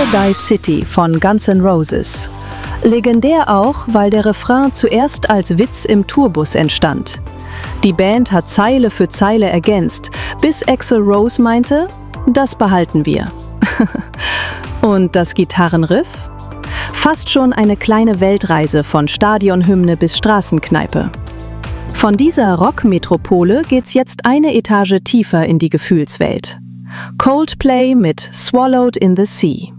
Paradise City von Guns N' Roses. Legendär auch, weil der Refrain zuerst als Witz im Tourbus entstand. Die Band hat Zeile für Zeile ergänzt, bis Axl Rose meinte, das behalten wir. Und das Gitarrenriff? Fast schon eine kleine Weltreise von Stadionhymne bis Straßenkneipe. Von dieser Rockmetropole geht's jetzt eine Etage tiefer in die Gefühlswelt. Coldplay mit Swallowed in the Sea.